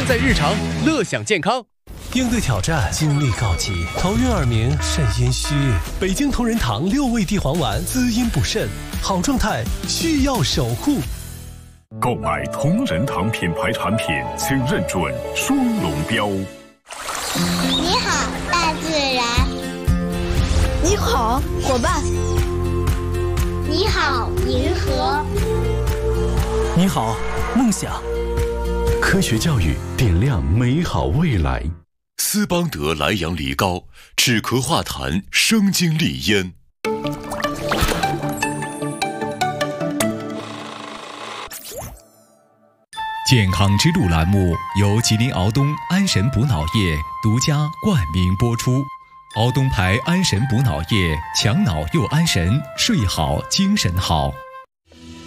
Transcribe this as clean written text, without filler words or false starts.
在日常，乐享健康。 应对挑战，精力告急，头晕耳鸣，肾阴虚。北京同仁堂6味地黄丸，滋阴补肾，好状态需要守护。 购买同仁堂品牌产品，请认准双龙标。 你好，大自然。 你好，伙伴。 你好，银河。 你好，梦想。 科学教育点亮美好未来。斯邦德莱阳梨膏，止咳化痰，生津利咽。 健康之路栏目由吉林敖东安神补脑液独家冠名播出。敖东牌安神补脑液，强脑又安神，睡好精神好。